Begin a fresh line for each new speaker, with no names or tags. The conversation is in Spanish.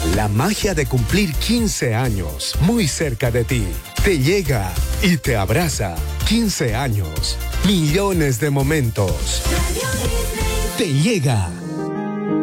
La magia de cumplir 15 años muy cerca de ti. Te llega y te abraza. 15 años. Millones de momentos. Te llega.